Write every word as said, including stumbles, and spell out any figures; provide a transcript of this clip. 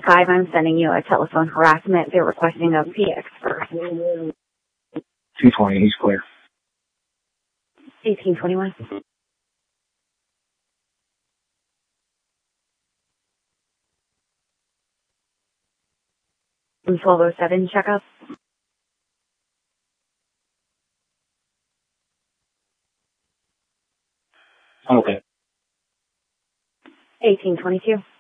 Five, I'm sending you a telephone harassment. They're requesting a P X first. two twenty, he's clear. eighteen twenty-one. twelve oh seven, checkup. Okay. eighteen twenty-two.